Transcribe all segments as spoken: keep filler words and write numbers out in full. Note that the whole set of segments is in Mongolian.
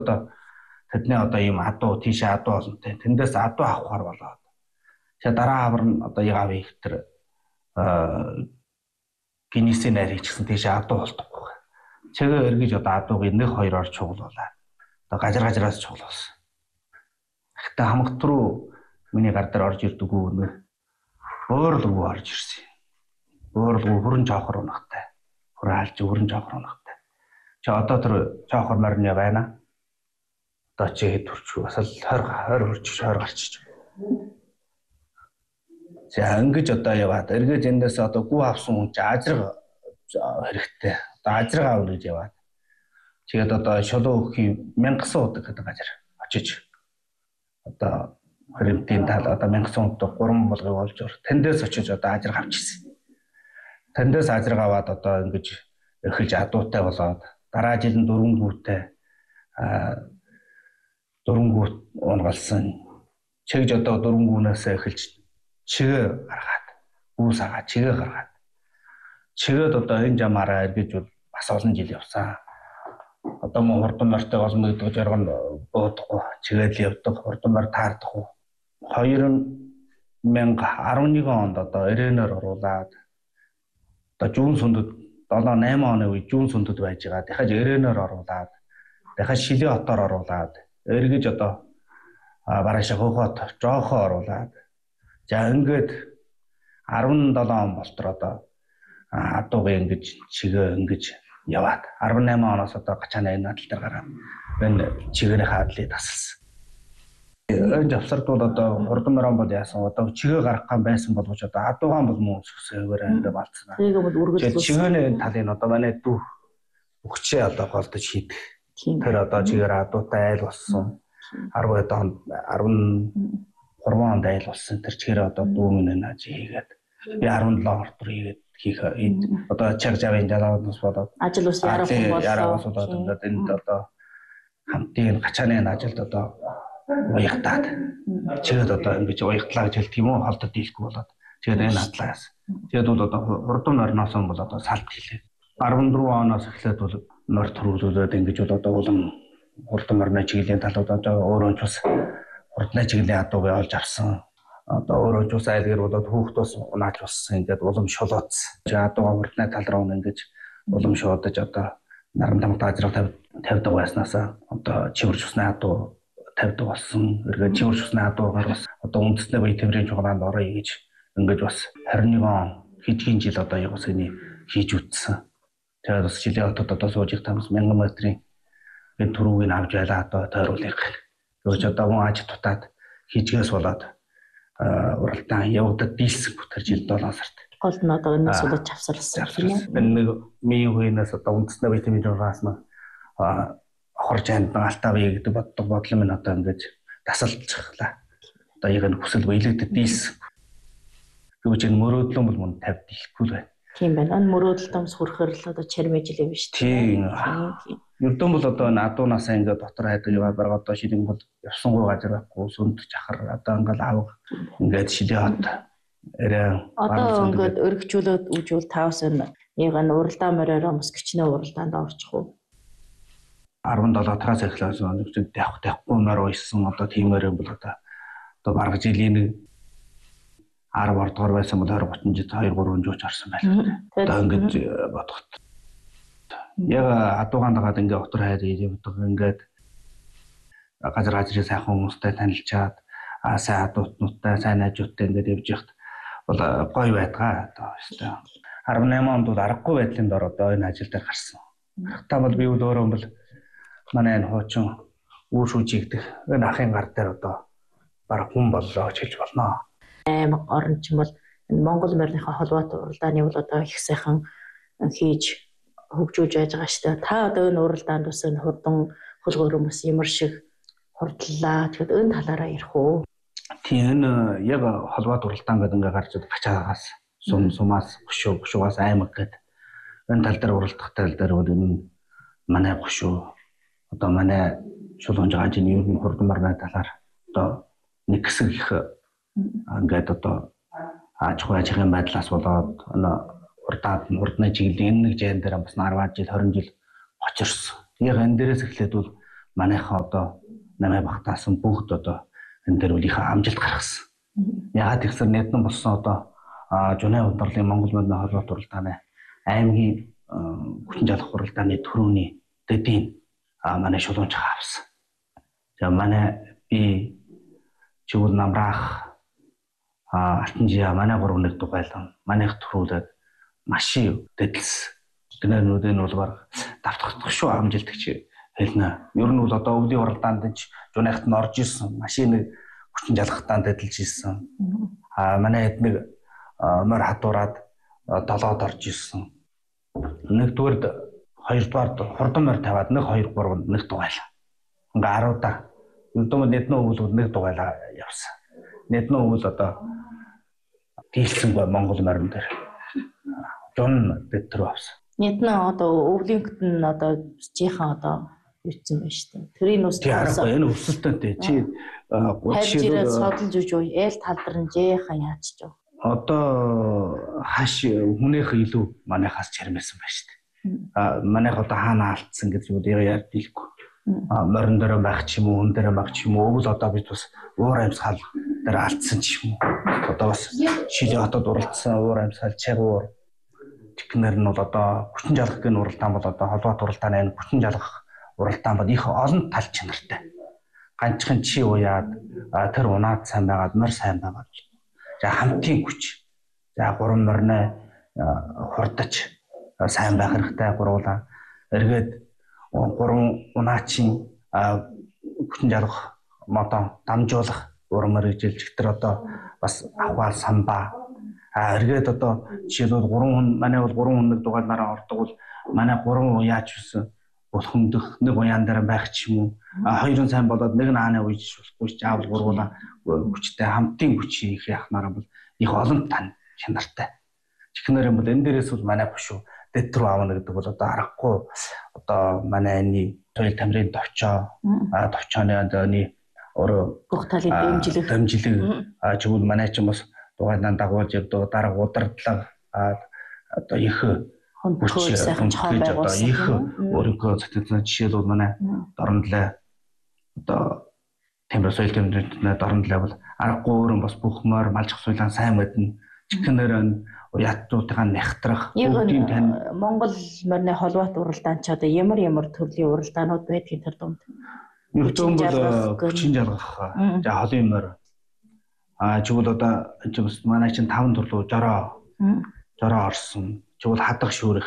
Одоо тэдний одоо ийм адуу тийш адуу болонтэй тэндээс адуу авахар болоод тэгээ дараа авар нь одоо яав их тэр гинисийн найр хийчихсэн тийш адуу болдохгүй. Чигээ эргэж одоо адууг нэг хоёроор чуглуулаад одоо гажир гажраас чуглуулсан. Гэхдээ хамагт руу миний гар дээр орж ирдэг үү бөөрлөг орж ирсэн. Бөөрлөг хүрэн жоохор унахтай. Хүрэн алж хүрэн жоохор унахтай. Чи одоо тэр жоохор марны байна. Одоо чи хэд хүрч бас л хойр хойр хүрч хойр гарчиж. За ингэж одоо яваад эргэж эндээс одоо гүү авсан хүн чи ажраг хэрэгтэй. Одоо ажраг аавна гэж яваад. Тэгээд одоо шолоо өгөх мянган удаг гэдэг газар очиж одоо хөрөмтийн тал одоо мянган удаг гурван болгыг олж ор. Тэндээс очиж одоо ажраг авчихсан. Тэндээс ажраг аваад одоо ингэж эхэлж адуутай болоод дараа жил нь дөрвөн гүүтэй а дөрвөн гүүт унгалсан. Чигж одоо дөрвөн гүүнээс эхэлж чигээ гаргаад гүүс агаа чигээ гаргаад чигээд одоо энэ жамаараа эргэж бол бас олон жил явсан. Одоо мөн хурдан морьтой олон гэдэг жаргал буудахгүй чигээд л явдаг хурдан морь таардахгүй. хоёр мянга арван нэгэн онд одоо ирэнээр оруулаад одоо жүүн сүндэд долоо найман оны үе жүүн сүндэд байж байгаа. Дахиж ирэнээр оруулаад дахиж шилээ хотоор оруулаад эргэж одоо бараашаа хөөхөт жоохоо оруулаад за ингээд арван долоо он болтор одоо адуугаа ингэж чигээ ингэж яваад арван найман оноос одоо гачааны энэ надал дээр гараад энэ чигээрээ хаадлыг тасалсан. Энэ завсардууд одоо хурдан морон бол яасан одоо чигээ гарах ган байсан боловч одоо адуугаан бол мөн өсгсөөр ингээд балцсан. Тэрийг бол үргэлжлүүлсэн. Чигээний талын одоо манай дүү өгчээ одоо голдож хийдэг. Тэр одоо чигээр адуутай айл болсон. арван онд арван гурван онд айл болсон. Тэр чигээр одоо дүү минь нааж хийгээд би арван долоо ордор хийгээд хийх одоо чаг жавын жалаанаас болоод ажил ус ярах болсон. Ярах болоод ингээд энд одоо хамтын гачааны ажилд одоо уягтаад чигээд одоо ингэж уягтлаа гэж хэлдэг юм уу холдод дийлэхгүй болоод тэгээд энэ надлаас тэгээд бол одоо хурдан морьноос бол одоо салт хийлээ. арван дөрвөн оноос эхлээд бол морь төрүүлээд ингэж бол одоо улам хурдан морьны чиглэлийн талууд одоо өөрөө ч бас хурдны чиглэлийн адууг олж авсан. Одоо өөрөө ч бас айлгэр болоод хүүхдөөс унааж болсон ингээд улам шулууц. Адууга хурдны тал руу ингэж улам шуудаж одоо нарамдам таажраг тавьдаг байснаас одоо чивэрч усны адуу тавьдаг болсон. Эргээд чивэрч усны адуугаар бас одоо үндэсний бие тэмрийн чугаанд орё гэж ингэж бас двадцать один он хэдхэн жил одоо яг бас энийг хийж үтсэн. Тэгээд бас жилийн хотод одоо сууж их тамс мянган метрийн энэ түрүүгийг авч байлаа одоо тойруулах. Тэгвэл одоо хүн аж тутаад хийжгээс болоод уралдаан явагдаад дийлсэн бүтэр жил долоо сард. Гол нь одоо энэ сулж авсарлсан тийм ээ. Энэ нэг мийн үеийнээс одоо үндэсний витамин жургаас нь хорж анд алтаа бие гэдэг боддог бодлоо минь одоо ингэж тасалчихлаа. Одоо яг энэ хүсэл биелэгдэд дийлсэн. Гэвч энэ мөрөөдлөн бол мөн тавьд дийлэхгүй л байна. Тийм байна. Энэ мөрөөдөл томс хүрэхээр л одоо чармэжлээ биш тийм. Ердөн бол одоо энэ адуунаасаа ингээд дотор хайдаг яваа бараг одоо шилэн бол явсангүй газар байхгүй сүнд жахар одоо ингээд авах ингээд шилээ хот эрэ одоо ингээд өргөжүүлээд үжүүл тавс энэ яг энэ уралдаан морьороо москвичны уралдаанд орчих уу арван долоо тагаас эхлээс өнөчд явах тавихгүй морь уйсан одоо тиймэр юм бол одоо одоо бараг жилийн нэг арав ордгоор байсан бол двадцать жил two three жууч орсон байлаа. Одоо ингээд бодоход яг адуугаан дагаад ингээ отор хайр явдаг ингээд газар газрын сайхан хүмүүстэй танилцаад аа сайн адуутнуудтай сайн найзуудтай ингээд явж яхад бол гоё байдгаа одоо өстой арван найман онд бол аргагүй байдлын дор одоо энэ ажил дээр гарсан. Та бол би бол өөрөө бол манай энэ хуучин үүш үжигдэх энэ ахын гар дээр одоо баг хүн боллоо гэж хэлж болно. Аймаг орн ч юм бол Монгол морьныхаа холбоотой уралдааны бол одоо их сайхан хийж хөгжүүлж байж байгаа шүү дээ. Та одоо энэ уралдаанд ус энэ хурдан хөлгөөрөм бас ямар шиг хурдлаа. Тэгэхээр энэ талаараа ярих уу? Тийм энэ яг холбоот уралдаан гэдэг ингээ гарч ирдэг гачаагаас сум сумаас гушуу гушуугаас аймаг гэдэг энэ тал дээр уралдах тал дээр бол энэ манай гушуу одоо манай шулуунж гажийн ер нь хурдан морьны талаар одоо нэг хэсэг их ингээд одоо аж ахуй ажихын байдлаас болоод энэ урдаад урдны чиглэлийн нэг жаан дээр бас арван жил twenty жил очирсон. Яг энэ дээрээс эхлээд бол манайхаа одоо намайг багтаасан бүгд одоо энэ дээр үлийнхээ амжилт гаргасан. Ягаад гэвэл нэгэн болсон одоо Жунай удирлын Монгол морины холбоо туралдааны аймгийн хүчин жалах хуралдааны төрөүний дэдийн манай шулуунч авсан. За манай би чигүүл намраах алтанжия манай гурав нэг дугайлан манайх төрүүлээд машин дэдэлсэн. Гэнэрнүүд энэ бол баг давтагдах шүү амжилт гэж хэлнэ. Ер нь бол одоо өвлийн хуралдаанд ч Жунайхад нь орж ирсэн машиныг хүчин жалгахтаа дэдэлж ирсэн. А манай хэд нэг морь хадуураад долоод орж ирсэн. Нэгдүгээрд хоёрдугаард хурдан морь тавиад нэг хоёр гурав нэг дугайлаа. Ингээ аруудаа. Юудам нэднэ өвөл нэг дугайлаа явсан. Нэднэ өвөл одоо дийлсэнгүй Монгол морин дээр. Жон дэтрүү авсан. Нэднэ одоо өвлийнхэд нь одоо жихан одоо юуцсан байна шүү дээ. Тэрийн ус таасан. Энэ өсөлтөнтэй чи гуйж содолж үж уу ээл талдар нь жихан яачж уу. Одоо хаш хүнийх илүү манайхаас чармайсан байна шүү дээ. А манайх одоо хаана алдсан гэж юу яа дийлэхгүй. А морин дээр байх ч юм уу, хүн дээр байх ч юм уу, өвөл одоо бид бас уур амьсгал дээр алдсан ч юм уу. Одоо бас Шилээ хотод уралдсан уур амьсгал чагуур технэр нь бол одоо хүчин жалгах гэн уралдаан бол одоо холбоо туралдааны энэ хүчин жалгах уралдаан бол их олон тал чанартай. Ганцхан чи уяад тэр унаад сайн байгаад морь сайн байгаад. За хамтын хүч. За гурван морины хурдаж сайн байх хэрэгтэй гурвуулаа. Эргээд гурван унаачийн хүчин жалгах модон дамжуулах уран мэргэжилж тэр одоо бас авгаал самбаа. А эргээд одоо жишээлбэл гурван хүн манай бол гурван хүн нэг дугаалнараа ордог бол манай гурван уяач байсан болохомдох нэг уяан дээр байх ч юм уу. А хоёрын сайн болоод нэг нь аанаа уйж болохгүй ч аавал гурвуулаа хүчтэй хамтын хүч их яхнараа бол их олон тань чанартай. Чихнэр юм бол энэ дээрээс бол манай бушуу дэд рүү аавна гэдэг бол одоо аргагүй одоо манай энэ соёл тамирын товчоо а товчооны одооны өөрөө бүх талын дэмжлэг дэмжлэг а чигүүл манай ч юм бас дугаанаа дагуулж явдаг дарга удардлага а одоо их хүч сайхан чухал байгуулсан. Их өөрийнхөө цэцэн жишээлбэл манай дорнолоо одоо Тамир соёл тамирын дорнолоо бол аргагүй өөрөн бас бүх морь малжих соёлаа сайн мэднэ. Чихнэр уяатнуудаа нэхтрах бүгдийн тань Монгол морины холбоот уралдаан ч одоо ямар ямар төрлийн уралдаанууд байдгийг тэр дунд. Ертөм бол хүчин жалгах. За холын морь. А чигүүл одоо чигс манай чинь таван төрлөө жороо. Жороо орсон. Чигүүл хадах шүүрэх.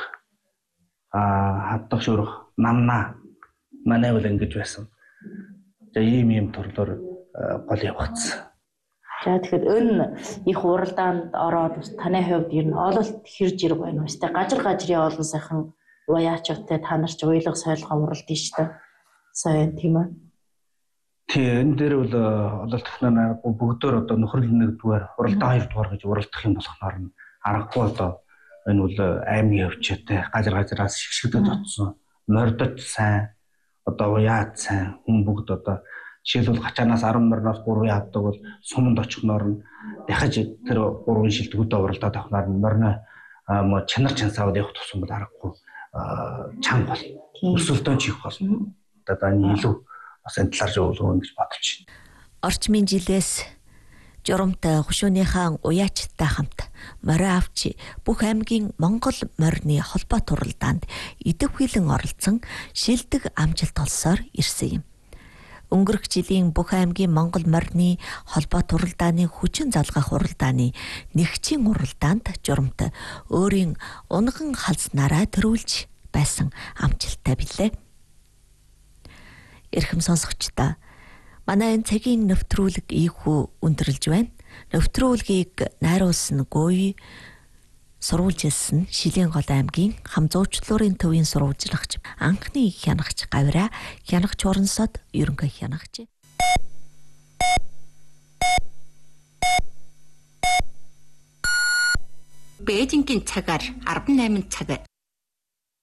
А хадах шүүрэх намнаа. Манай бол ингэж байсан. За ийм ийм төрлөөр гол явагдсан. За тэгэхээр энэ их уралдаанд ороод таны хувьд ер нь ололт хэрж ирэг байна уу? Тэ гажир гажрын олон сайхан уяачтай та нар ч уйлах соёлгоо уралдсан шүү дээ. Сайн тийм ээ. Тий энэ дээр бол ололт технологи бүгдээр одоо нөхрөл нэгдүгээр уралдаан хоёрдугаар гэж уралдах юм болохоор нь аргагүй одоо энэ бол аймгийн хөвчтэй гажир гажраас шигшгдэд утсан мордод сайн одоо уяад сайн хүн бүгд одоо жишээлбэл хачаанаас арван морноос гурван явдаг бол суманд очихноор нь дахиж тэр гурван шилдэгүүдээ уралдаад авахнаар нь морны чанар чансаад явах тусам бол аргагүй чанга бол өсөлтөө чих бол одоо энэ илүү бас энэ талаар зөвлөгөө гэж бодож байна. Орчмын жилээс журамтай хушууныхаа уяачтай хамт морио авчи бүх аймгийн Монгол морины холбоо туралдаанд идэвхжүүлэн оролцсон шилдэг амжилт олсоор ирсэн юм. Өнгөрөх жилийн бүх аймгийн Монгол морины холбоо туралдааны хүчин залгах уралдааны нэгчийн уралдаанд журамтай өөрийн унган халзнараа төрүүлж байсан амжилттай билээ. Эрхэм сонсогчдоо манай энэ цагийн нэвтрүүлэг ийхүү өндөрлж байна. Нэвтрүүлгийг найруулсан Гуй сурвалжилсан Шилэнгол аймгийн Хамзуучлуурын төвийн сурвалжлагч анхны хянагч Гавра хянагч Урансод ерөнхий хянагч. Бээжингийн цагаар арван найман цаг